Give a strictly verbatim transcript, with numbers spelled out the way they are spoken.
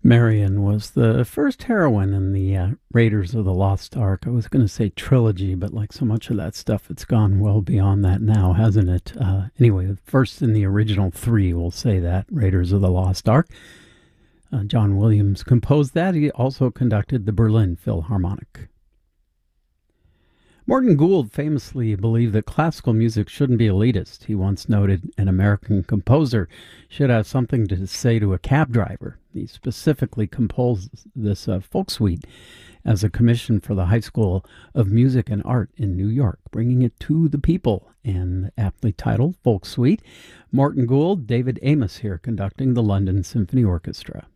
Marion was the first heroine in the uh, Raiders of the Lost Ark. I was going to say trilogy, but like so much of that stuff, it's gone well beyond that now, hasn't it? Uh, anyway, first in the original three, we'll say that, Raiders of the Lost Ark. Uh, John Williams composed that. He also conducted the Berlin Philharmonic. Morton Gould famously believed that classical music shouldn't be elitist. He once noted an American composer should have something to say to a cab driver. He specifically composed this uh, folk suite as a commission for the High School of Music and Art in New York, bringing it to the people, and aptly titled Folk Suite. Morton Gould, David Amos here conducting the London Symphony Orchestra.